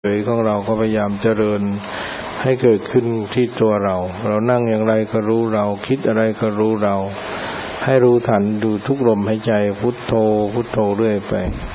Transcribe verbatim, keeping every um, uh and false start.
เฉยของเราก็พยายามเจริญให้เกิดขึ้นที่ตัวเราเรานั่งอย่างไรก็รู้เราคิดอะไรก็รู้เราให้รู้ทันดูทุกลมหายใจพุทโธพุทโธเรื่อยไป